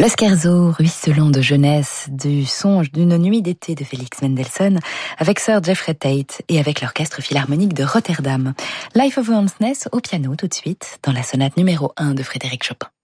Le scherzo ruisselant de jeunesse du songe d'une nuit d'été de Félix Mendelssohn avec Sir Geoffrey Tate et avec l'orchestre philharmonique de Rotterdam. Life of Wormsness au piano tout de suite dans la sonate numéro 1 de Frédéric Chopin.